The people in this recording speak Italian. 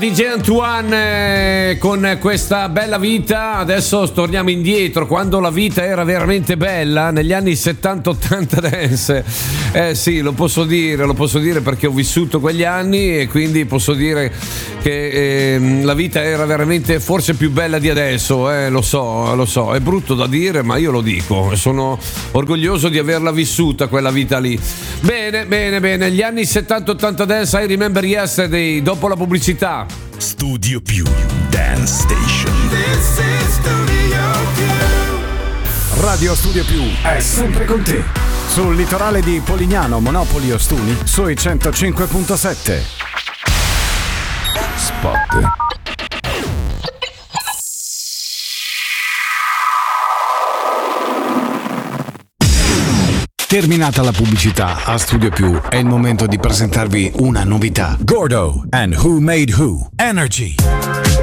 DJ Antoine con questa bella vita. Adesso torniamo indietro, quando la vita era veramente bella, negli anni 70-80 dance. Sì, lo posso dire perché ho vissuto quegli anni e quindi posso dire che la vita era veramente forse più bella di adesso. Lo so, è brutto da dire, ma io lo dico, sono orgoglioso di averla vissuta quella vita lì. Bene, gli anni 70-80 dance, I Remember Yesterday, dopo la pubblicità. Studio Più Dance Station. This is Studio Più. Radio Studio Più è sempre con te. Sul litorale di Polignano, Monopoli, Ostuni, sui 105.7. Spot. Terminata la pubblicità, a Studio Più è il momento di presentarvi una novità. Gordo and Who Made Who. Energy.